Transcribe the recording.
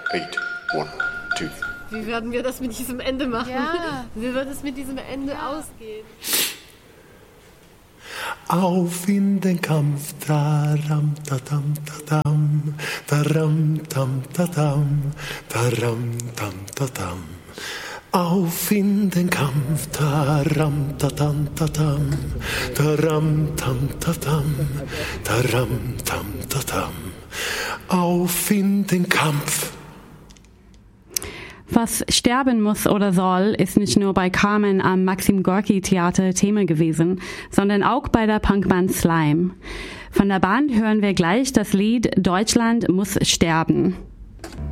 8, 1, 2. Wie werden wir das mit diesem Ende machen? Ja. Wie wird es mit diesem Ende ausgehen? Auf in den Kampf, taram, tatam, tatam, taram, tam, tatam, taram, tam, tatam. Auf in den Kampf, taram, tatam, tatam, taram, tam, tatam, taram, tam, tatam. Auf in den Kampf. Was sterben muss oder soll, ist nicht nur bei Carmen am Maxim Gorki Theater Thema gewesen, sondern auch bei der Punkband Slime. Von der Band hören wir gleich das Lied Deutschland muss sterben.